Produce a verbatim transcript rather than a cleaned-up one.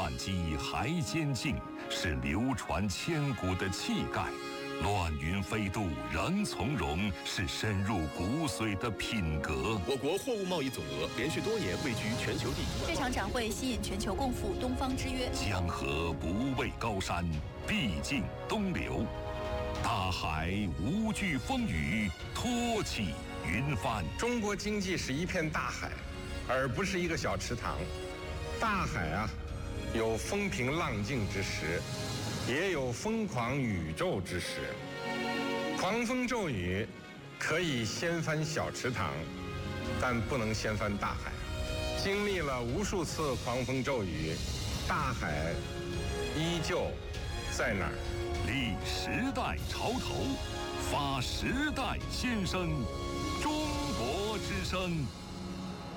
万机还坚劲，是流传千古的气概；乱云飞渡仍从容，是深入骨髓的品格。 我国货物贸易总额连续多年位居全球第一。 这场展会吸引全球共赴东方之约。 江河不畏高山，必经东流。大海无惧风雨，托起云帆。 中国经济是一片大海，而不是一个小池塘。大海啊，有风平浪静之时，也有疯狂宇宙之时。狂风骤雨可以掀翻小池塘，但不能掀翻大海。经历了无数次狂风骤雨，大海依旧在那儿。 立时代潮头，发时代先声，中国之声。